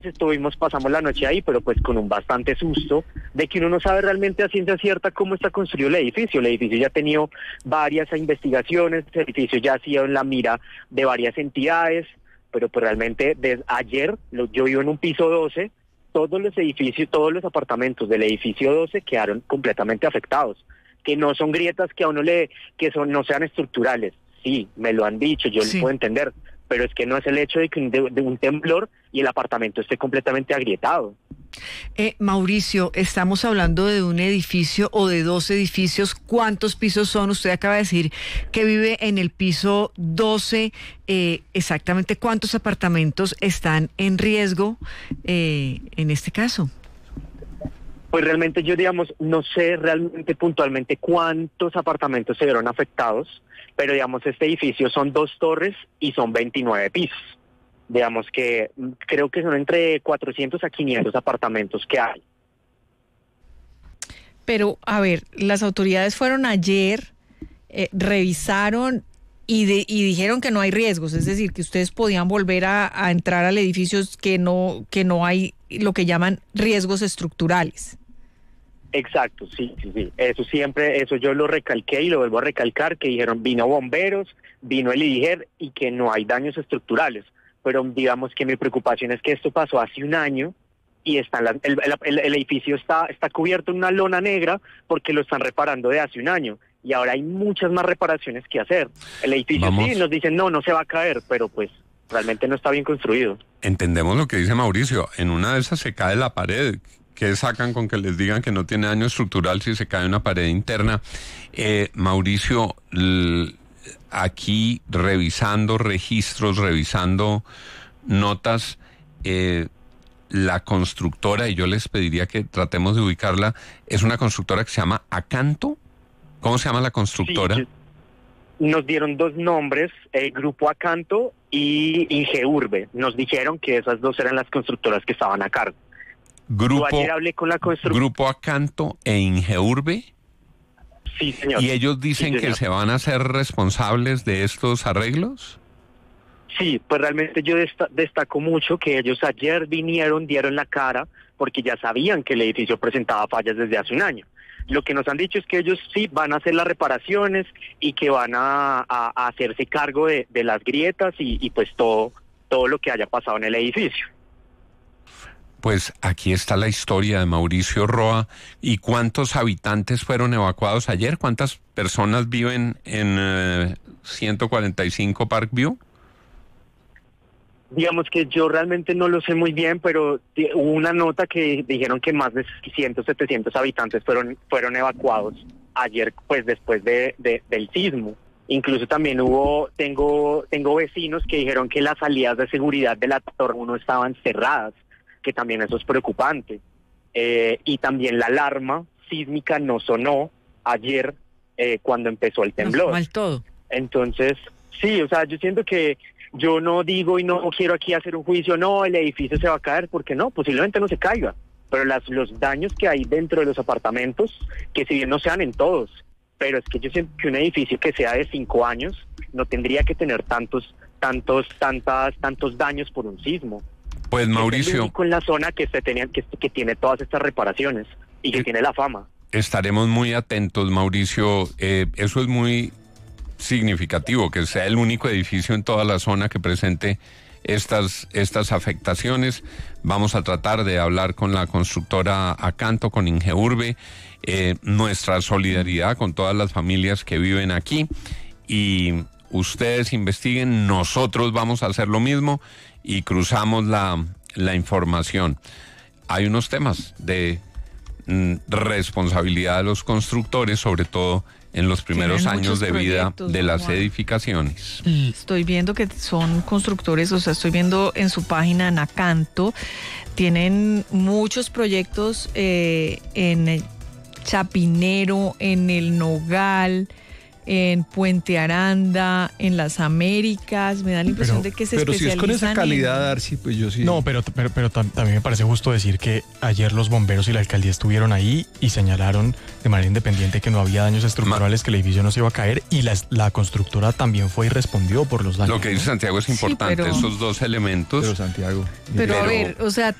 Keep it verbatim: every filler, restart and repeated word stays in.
estuvimos, pasamos la noche ahí, pero pues con un bastante susto de que uno no sabe realmente a ciencia cierta cómo está construido el edificio. El edificio ya ha tenido varias investigaciones, el edificio ya ha sido en la mira de varias entidades, pero pues realmente desde ayer, lo, yo vivo en un piso doce, todos los edificios, todos los apartamentos del edificio doce quedaron completamente afectados, que no son grietas que a uno le, que son, no sean estructurales. Sí, me lo han dicho, yo Sí. lo puedo entender, pero es que no es el hecho de que un, de, de un temblor y el apartamento esté completamente agrietado. Eh, Mauricio, estamos hablando de un edificio o de dos edificios. ¿Cuántos pisos son? Usted acaba de decir que vive en el piso doce. Eh, exactamente, ¿cuántos apartamentos están en riesgo eh, en este caso? Pues realmente yo, digamos, no sé realmente puntualmente cuántos apartamentos se vieron afectados, pero digamos, este edificio son dos torres y son veintinueve pisos. Digamos que creo que son entre cuatrocientos a quinientos apartamentos que hay. Pero, a ver, las autoridades fueron ayer, eh, revisaron y, de, y dijeron que no hay riesgos, es decir, que ustedes podían volver a, a entrar al edificio, que no, que no hay lo que llaman riesgos estructurales. Exacto, sí, sí, sí. Eso siempre, eso yo lo recalqué y lo vuelvo a recalcar, que dijeron vino bomberos, vino el I D I G E R y que no hay daños estructurales. Pero digamos que mi preocupación es que esto pasó hace un año y está la, el, el, el edificio está, está cubierto en una lona negra porque lo están reparando de hace un año. Y ahora hay muchas más reparaciones que hacer. El edificio Vamos. sí nos dicen no, no se va a caer, pero pues realmente no está bien construido. Entendemos lo que dice Mauricio. En una de esas se cae la pared. ¿Qué sacan con que les digan que no tiene daño estructural si se cae una pared interna? Eh, Mauricio, l- aquí revisando registros, revisando notas, eh, la constructora, y yo les pediría que tratemos de ubicarla, es una constructora que se llama Acanto. ¿Cómo se llama la constructora? Sí, nos dieron dos nombres, el Grupo Acanto y Ingeurbe. Nos dijeron que esas dos eran las constructoras que estaban a cargo. Grupo, Yo ayer hablé con la constructora. Grupo Acanto e Ingeurbe. Sí, señor. ¿Y ellos dicen Sí, que señor. se van a hacer responsables de estos arreglos? Sí, pues realmente yo desta- destaco mucho que ellos ayer vinieron, dieron la cara, porque ya sabían que el edificio presentaba fallas desde hace un año. Lo que nos han dicho es que ellos sí van a hacer las reparaciones y que van a, a- a hacerse cargo de, de las grietas y, y pues todo, todo lo que haya pasado en el edificio. Pues aquí está la historia de Mauricio Roa. ¿Y cuántos habitantes fueron evacuados ayer? ¿Cuántas personas viven en eh, ciento cuarenta y cinco Parkview? Digamos que yo realmente no lo sé muy bien, pero ti- hubo una nota que dijeron que más de seiscientos, setecientos habitantes fueron fueron evacuados ayer, pues después de, de- del sismo. Incluso también hubo, tengo tengo vecinos que dijeron que las salidas de seguridad de la Torre uno estaban cerradas, que también eso es preocupante. Eh, y también la alarma sísmica no sonó ayer eh, cuando empezó el temblor. No, mal todo. Entonces, sí, o sea, yo siento que yo no digo y no quiero aquí hacer un juicio, no, el edificio se va a caer, porque no, posiblemente no se caiga, pero las, los daños que hay dentro de los apartamentos, que si bien no sean en todos, pero es que yo siento que un edificio que sea de cinco años no tendría que tener tantos, tantos, tantas, tantos daños por un sismo. Pues Es el Mauricio, único en la zona que se tenía, que, que tiene todas estas reparaciones y que Eh, tiene la fama. estaremos muy atentos, Mauricio. Eh, eso es muy significativo, que sea el único edificio en toda la zona que presente estas, estas afectaciones. Vamos a tratar de hablar con la constructora Acanto, con Ingeurbe, eh, nuestra solidaridad con todas las familias que viven aquí, y ustedes investiguen, nosotros vamos a hacer lo mismo y cruzamos la, la información. Hay unos temas de mm, responsabilidad de los constructores, sobre todo en los primeros Tienen años muchos de vida proyectos, de don las Juan. edificaciones. Estoy viendo que son constructores, o sea, estoy viendo en su página en Acanto, tienen muchos proyectos eh, en el Chapinero, en el Nogal, en Puente Aranda, en Las Américas. Me da la impresión Pero- de que se Pero si es con esa especializan calidad, en- Darcy, pues yo sí. No, pero, pero, pero tam- también me parece justo decir que ayer los bomberos y la alcaldía estuvieron ahí y señalaron de manera independiente que no había daños estructurales, que el edificio no se iba a caer, y la, la constructora también fue y respondió por los daños. Lo que dice ¿no? Santiago es Sí, importante, pero- esos dos elementos. Pero Santiago. Pero, a Pero- ver, o sea,